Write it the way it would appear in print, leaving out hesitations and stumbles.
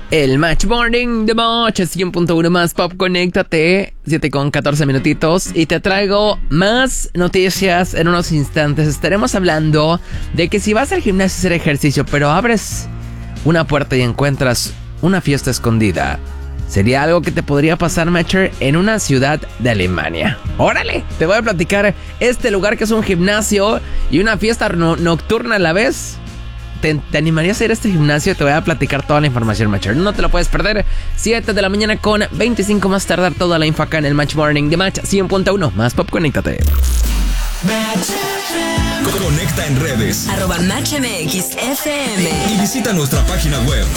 El Match Morning de Match 100.1 más pop, conéctate 7:14 minutitos y te traigo más noticias en unos instantes. Estaremos hablando de que si vas al gimnasio a hacer ejercicio pero abres una puerta y encuentras una fiesta escondida, sería algo que te podría pasar, Matcher, en una ciudad de Alemania. ¡Órale! Te voy a platicar este lugar que es un gimnasio y una fiesta nocturna a la vez. ¿Te animarías a ir a este gimnasio? Te voy a platicar toda la información, Matcher. No te lo puedes perder. 7 de la mañana con 25 más tardar. Toda la info acá en el Match Morning de Match 100.1. Más pop, conéctate. Conecta en redes @MatchMXFM y visita nuestra página web